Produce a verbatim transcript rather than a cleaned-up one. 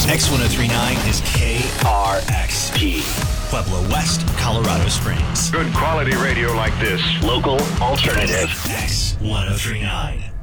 X one oh three point nine is K R X P. Pueblo West, Colorado Springs. Good quality radio like this. Local alternative. X one oh three point nine.